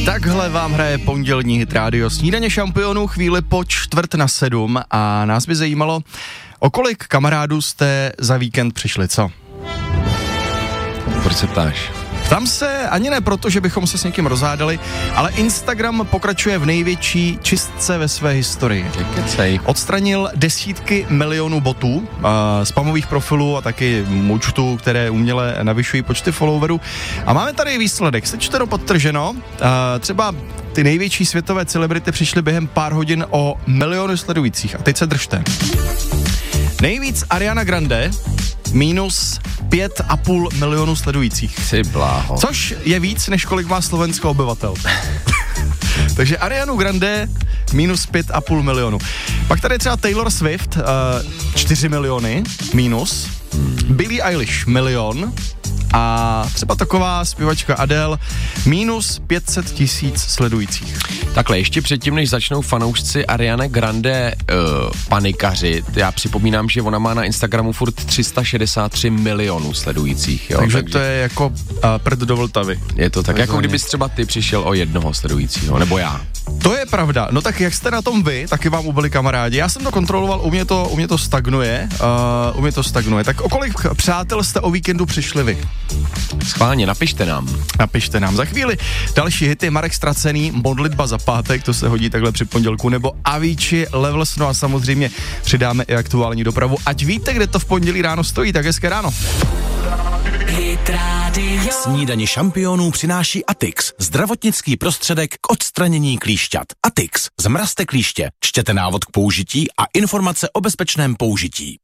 Takhle vám hraje pondělní hit rádio Snídaně šampionů, chvíli po 6:45 a nás by zajímalo, o kolik kamarádů jste za víkend přišli, co? Proč se ptáš? Tam se ani ne proto, že bychom se s někým rozhádali, ale Instagram pokračuje v největší čistce ve své historii. Odstranil desítky milionů botů, spamových profilů a taky účtů, které uměle navyšují počty followerů. A máme tady výsledek, sečteno podtrženo, třeba ty největší světové celebrity přišly během pár hodin o miliony sledujících. A teď se držte. Nejvíc Ariana Grande, minus 5,5 milionu sledujících. Jsi bláho. Což je víc, než kolik má Slovensko obyvatel. Takže Arianu Grande minus 5,5 milionu. Pak tady je třeba Taylor Swift, 4 miliony minus. Billie Eilish, milion. A třeba taková zpěvačka Adele, minus 500 000 sledujících. Takhle, ještě předtím, než začnou fanoušci Ariany Grande panikařit, já připomínám, že ona má na Instagramu furt 363 milionů sledujících. Jo? Takže to je jako prd do Vltavy. Je to tak, jako kdybys třeba ty přišel o jednoho sledujícího, nebo já. To je pravda. No tak jak jste na tom vy, taky vám ubyli kamarádi. Já jsem to kontroloval, u mě to stagnuje. Tak o kolik přátel jste o víkendu přišli vy? Schválně, napište nám. Za chvíli další hity, Marek Stracený, Modlitba za pátek, to se hodí takhle při pondělku, nebo Avicii, Levels, no a samozřejmě přidáme i aktuální dopravu. Ať víte, kde to v pondělí ráno stojí, tak hezké ráno. Snídaně šampionů přináší Atix, zdravotnický prostředek k odstranění klíšťat. Atix, zmrazte klíště, čtěte návod k použití a informace o bezpečném použití.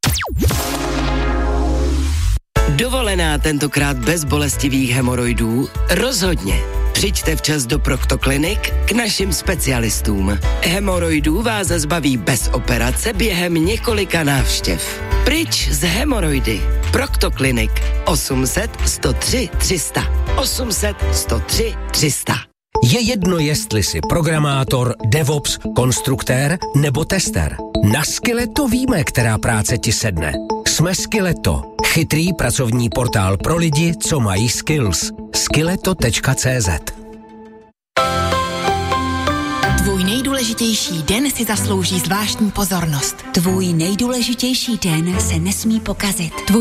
Dovolená tentokrát bez bolestivých hemoroidů? Rozhodně. Přijďte včas do Proctoclinic k našim specialistům. Hemoroidů vás zbaví bez operace během několika návštěv. Pryč z hemoroidy. Proctoclinic 800 103 300. 800 103 300. Je jedno, jestli jsi programátor, DevOps, konstruktér nebo tester. Na Skilleto víme, která práce ti sedne. Jsme Skilleto. Chytrý pracovní portál pro lidi, co mají skills. Skilleto.cz. Tvůj nejdůležitější den si zaslouží zvláštní pozornost. Tvůj nejdůležitější den se nesmí pokazit.